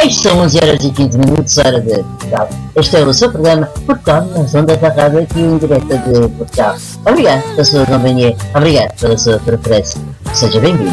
São 11h15, hora de Portugal. Este é o seu programa Portugal nas ondas da rádio aqui em direto de Portugal. Obrigado pela sua companhia, obrigado pela sua preferência. Seja bem-vindo.